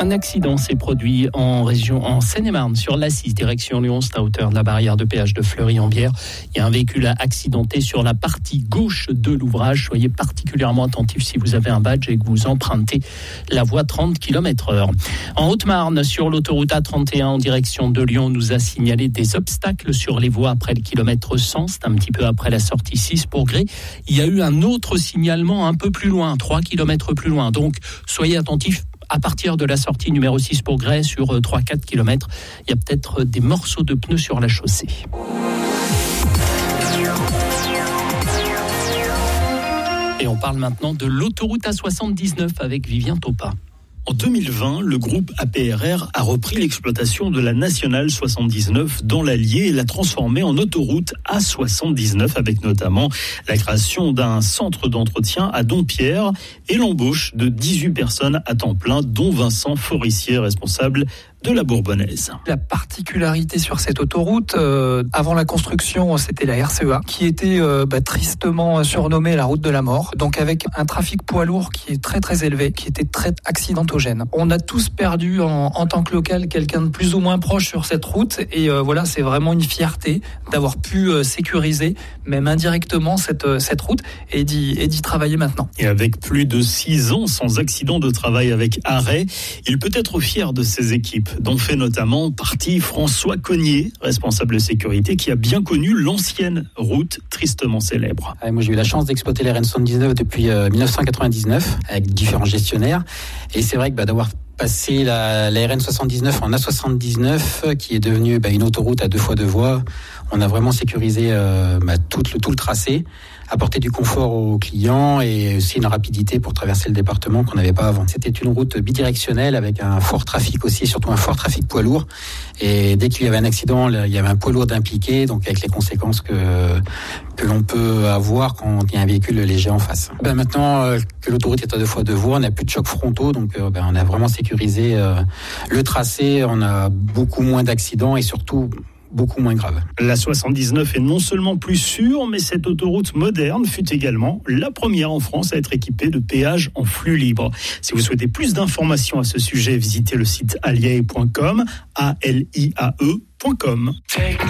Un accident s'est produit en Seine-et-Marne, sur l'A6, direction Lyon, c'est à hauteur de la barrière de péage de Fleury-en-Bière. Il y a un véhicule accidenté sur la partie gauche de l'ouvrage. Soyez particulièrement attentifs si vous avez un badge et que vous empruntez la voie 30 km/h. En Haute-Marne, sur l'autoroute A31 en direction de Lyon, on nous a signalé des obstacles sur les voies après le kilomètre 100. C'est un petit peu après la sortie 6 pour Gré. Il y a eu un autre signalement un peu plus loin, 3 km plus loin. Donc, soyez attentifs. À partir de la sortie numéro 6 pour Grès, sur 3-4 km, il y a peut-être des morceaux de pneus sur la chaussée. Et on parle maintenant de l'autoroute A79 avec Vivien Topa. En 2020, le groupe APRR a repris l'exploitation de la Nationale 79 dans l'Allier et l'a transformée en autoroute A79 avec notamment la création d'un centre d'entretien à Dompierre et l'embauche de 18 personnes à temps plein, dont Vincent Forissier, responsable de la Bourbonnaise. La particularité sur cette autoroute, avant la construction, c'était la RCEA qui était tristement surnommée la route de la mort. Donc avec un trafic poids lourd qui est très très élevé, qui était très accidentogène. On a tous perdu en tant que local quelqu'un de plus ou moins proche sur cette route et voilà, c'est vraiment une fierté d'avoir pu sécuriser, même indirectement, cette route et d'y travailler maintenant. Et avec plus de 6 ans sans accident de travail avec arrêt, il peut être fier de ses équipes, dont fait notamment partie François Cognier, responsable de sécurité, qui a bien connu l'ancienne route tristement célèbre. Moi, j'ai eu la chance d'exploiter la RN79 depuis 1999 avec différents gestionnaires. Et c'est vrai que d'avoir passé la RN79 en A79, qui est devenue une autoroute à 2 fois 2 voies, on a vraiment sécurisé tout le tracé, apporter du confort aux clients et aussi une rapidité pour traverser le département qu'on n'avait pas avant. C'était une route bidirectionnelle avec un fort trafic aussi, surtout un fort trafic poids lourd. Et dès qu'il y avait un accident, il y avait un poids lourd impliqué, donc avec les conséquences que l'on peut avoir quand il y a un véhicule léger en face. Maintenant que l'autoroute est à 2 fois 2 voies, on n'a plus de chocs frontaux, donc on a vraiment sécurisé le tracé, on a beaucoup moins d'accidents et surtout beaucoup moins grave. La 79 est non seulement plus sûre, mais cette autoroute moderne fut également la première en France à être équipée de péages en flux libre. Si vous souhaitez plus d'informations à ce sujet, visitez le site alliae.com, aliae.com.